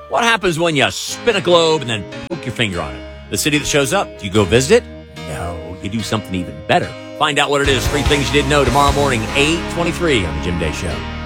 What happens when you spin a globe and then poke your finger on it? The city that shows up, do you go visit it? No, you do something even better. Find out what it is. 3 things you didn't know tomorrow morning, 8:23 on the Jim Day Show.